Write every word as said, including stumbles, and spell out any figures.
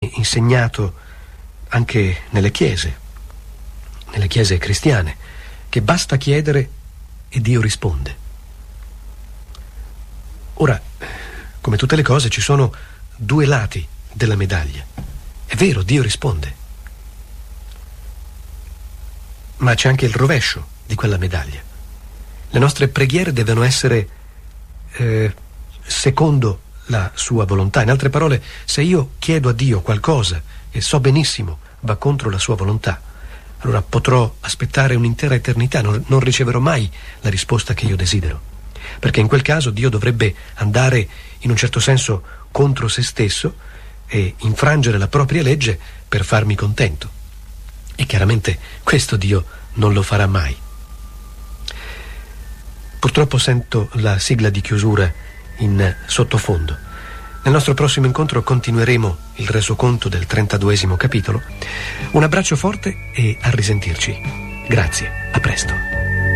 insegnato anche nelle chiese, nelle chiese cristiane, che basta chiedere e Dio risponde. Ora, come tutte le cose, ci sono due lati della medaglia. È vero, Dio risponde, ma c'è anche il rovescio di quella medaglia. Le nostre preghiere devono essere eh, secondo la sua volontà. In altre parole, se io chiedo a Dio qualcosa e so benissimo va contro la sua volontà, allora potrò aspettare un'intera eternità, non, non riceverò mai la risposta che io desidero, perché in quel caso Dio dovrebbe andare in un certo senso contro se stesso e infrangere la propria legge per farmi contento, e chiaramente questo Dio non lo farà mai. Purtroppo sento la sigla di chiusura in sottofondo. Nel nostro prossimo incontro continueremo il resoconto del trentaduesimo capitolo. Un abbraccio forte e a risentirci. Grazie, a presto.